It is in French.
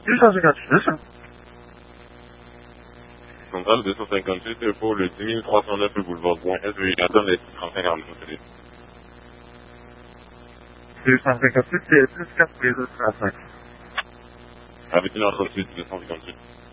258. Centrale 258 pour le 10309 boulevard Bois S, veuillez attendre les 35 en minutes. 258, c'est plus 4 235. Avec une entreprise 258.